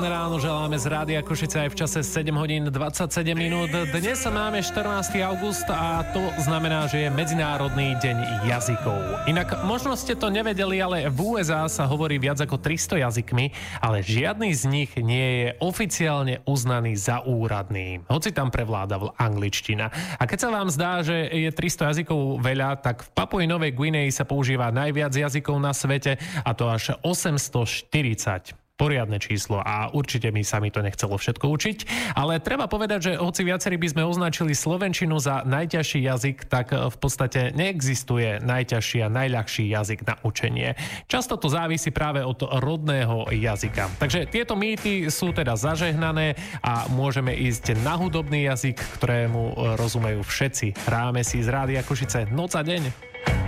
Príjemné ráno želáme z Rádia Košice aj v čase 7 hodín 27 minút. Dnes máme 14. august a to znamená, že je Medzinárodný deň jazykov. Inak možno ste to nevedeli, ale v USA sa hovorí viac ako 300 jazykmi, ale žiadny z nich nie je oficiálne uznaný za úradný. Hoci tam prevláda angličtina. A keď sa vám zdá, že je 300 jazykov veľa, tak v Papui Novej Guinei sa používa najviac jazykov na svete a to až 840. Poriadne číslo a určite mi sa mi to nechcelo všetko učiť, ale treba povedať, že hoci viacerí by sme označili slovenčinu za najťažší jazyk, tak v podstate neexistuje najťažší a najľahší jazyk na učenie. Často to závisí práve od rodného jazyka. Takže tieto mýty sú teda zažehnané a môžeme ísť na hudobný jazyk, ktorému rozumejú všetci. Hráme si z Rádia Košice Noc a deň.